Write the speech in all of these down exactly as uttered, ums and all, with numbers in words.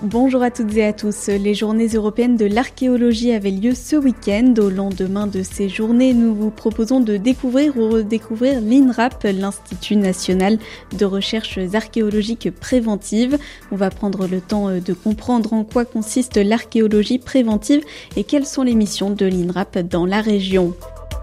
Bonjour à toutes et à tous. Les journées européennes de l'archéologie avaient lieu ce week-end. Au lendemain de ces journées, nous vous proposons de découvrir ou redécouvrir l'INRAP, l'Institut national de recherches archéologiques préventives. On va prendre le temps de comprendre en quoi consiste l'archéologie préventive et quelles sont les missions de l'INRAP dans la région.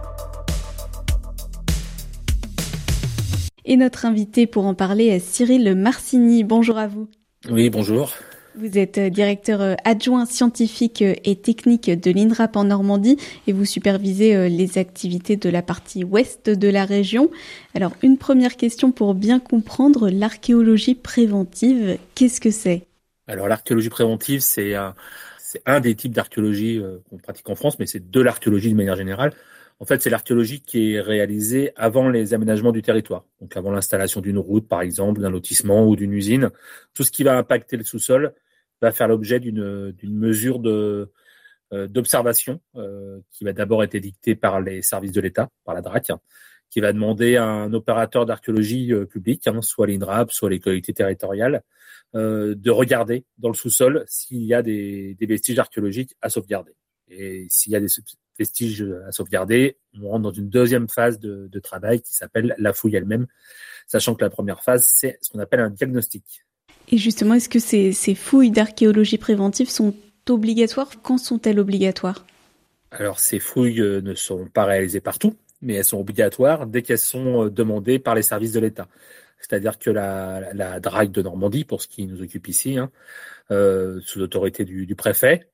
Et notre invité pour en parler est Cyril Marcigny. Bonjour à vous. Oui, bonjour. Vous êtes directeur adjoint scientifique et technique de l'INRAP en Normandie et vous supervisez les activités de la partie ouest de la région. Alors, une première question pour bien comprendre l'archéologie préventive, qu'est-ce que c'est ? Alors, l'archéologie préventive, c'est un, c'est un des types d'archéologie euh, qu'on pratique en France, mais c'est de l'archéologie de manière générale. En fait, c'est l'archéologie qui est réalisée avant les aménagements du territoire. Donc, avant l'installation d'une route, par exemple, d'un lotissement ou d'une usine. Tout ce qui va impacter le sous-sol va faire l'objet d'une, d'une mesure de, euh, d'observation euh, qui va d'abord être dictée par les services de l'État, par la D R A C, qui va demander à un opérateur d'archéologie euh, publique, hein, soit l'INRAP, soit les collectivités territoriales, euh, de regarder dans le sous-sol s'il y a des, des vestiges archéologiques à sauvegarder. Et s'il y a des vestiges à sauvegarder, on rentre dans une deuxième phase de, de travail qui s'appelle la fouille elle-même, sachant que la première phase, c'est ce qu'on appelle un diagnostic. Et justement, est-ce que ces, ces fouilles d'archéologie préventive sont obligatoires ? Quand sont-elles obligatoires ? Alors, ces fouilles ne sont pas réalisées partout, mais elles sont obligatoires dès qu'elles sont demandées par les services de l'État. C'est-à-dire que la, la D R A C de Normandie, pour ce qui nous occupe ici, hein, euh, sous l'autorité du, du préfet,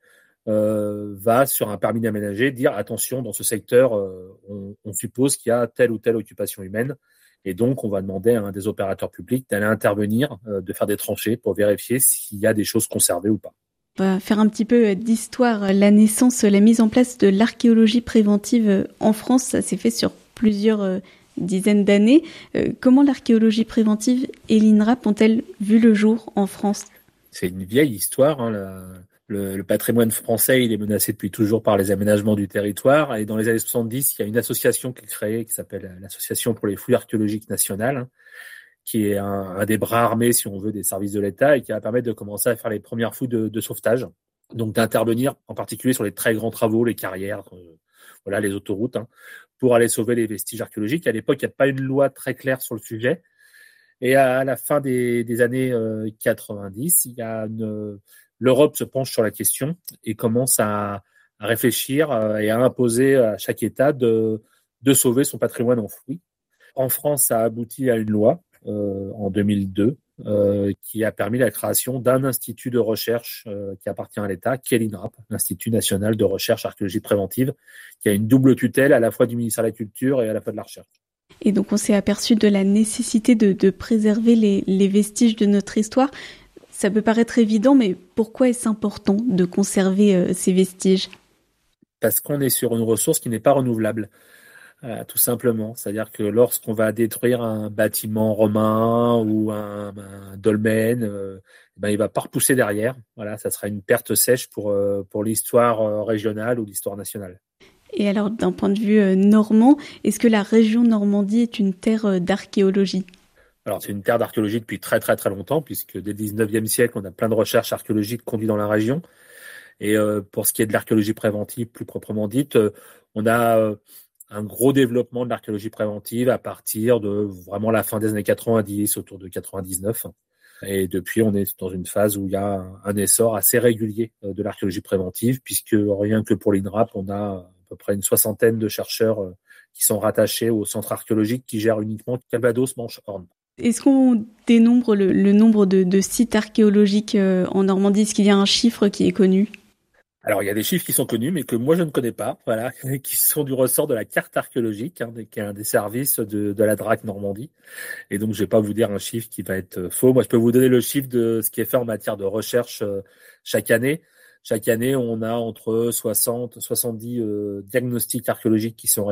euh, va sur un permis d'aménager dire attention, dans ce secteur, euh, on, on suppose qu'il y a telle ou telle occupation humaine. Et donc, on va demander à un des opérateurs publics d'aller intervenir, euh, de faire des tranchées pour vérifier s'il y a des choses conservées ou pas. On va faire un petit peu d'histoire. La naissance, la mise en place de l'archéologie préventive en France, ça s'est fait sur plusieurs euh, dizaines d'années. Euh, comment l'archéologie préventive et l'INRAP ont-elles vu le jour en France ? C'est une vieille histoire, hein, la... Le, le patrimoine français, il est menacé depuis toujours par les aménagements du territoire. Et dans les années soixante-dix, il y a une association qui est créée, qui s'appelle l'Association pour les fouilles archéologiques nationales, hein, qui est un, un des bras armés, si on veut, des services de l'État et qui va permettre de commencer à faire les premières fouilles de, de sauvetage. Donc d'intervenir en particulier sur les très grands travaux, les carrières, euh, voilà, les autoroutes, hein, pour aller sauver les vestiges archéologiques. À l'époque, il n'y a pas une loi très claire sur le sujet. Et à la fin des, des années euh, quatre-vingt-dix, il y a une... L'Europe se penche sur la question et commence à, à réfléchir et à imposer à chaque État de, de sauver son patrimoine enfoui. En France, ça a abouti à une loi euh, en deux mille deux euh, qui a permis la création d'un institut de recherche euh, qui appartient à l'État, qui est l'INRAP, l'Institut national de recherche archéologie préventive, qui a une double tutelle à la fois du ministère de la Culture et à la fois de la Recherche. Et donc, on s'est aperçu de la nécessité de, de préserver les, les vestiges de notre histoire. Ça peut paraître évident, mais pourquoi est-ce important de conserver euh, ces vestiges ? Parce qu'on est sur une ressource qui n'est pas renouvelable, euh, tout simplement. C'est-à-dire que lorsqu'on va détruire un bâtiment romain ou un, un dolmen, euh, ben, il va pas repousser derrière. Voilà, ça sera une perte sèche pour, euh, pour l'histoire euh, régionale ou l'histoire nationale. Et alors, d'un point de vue euh, normand, est-ce que la région Normandie est une terre euh, d'archéologie ? Alors, c'est une terre d'archéologie depuis très, très, très longtemps, puisque dès le dix-neuvième siècle, on a plein de recherches archéologiques conduites dans la région. Et euh, pour ce qui est de l'archéologie préventive, plus proprement dite, euh, on a euh, un gros développement de l'archéologie préventive à partir de vraiment la fin des années quatre-vingt-dix, autour de quatre-vingt-dix-neuf. Et depuis, on est dans une phase où il y a un, un essor assez régulier euh, de l'archéologie préventive, puisque rien que pour l'INRAP, on a à peu près une soixantaine de chercheurs euh, qui sont rattachés au centre archéologique qui gère uniquement Calvados-Manche-Horn. Est-ce qu'on dénombre le, le nombre de, de sites archéologiques euh, en Normandie ? Est-ce qu'il y a un chiffre qui est connu ? Alors, il y a des chiffres qui sont connus, mais que moi, je ne connais pas, voilà, qui sont du ressort de la carte archéologique, hein, qui est un des services de, de la D R A C Normandie. Et donc, je vais pas vous dire un chiffre qui va être faux. Moi, je peux vous donner le chiffre de ce qui est fait en matière de recherche euh, chaque année. Chaque année, on a entre soixante, soixante-dix euh, diagnostics archéologiques qui sont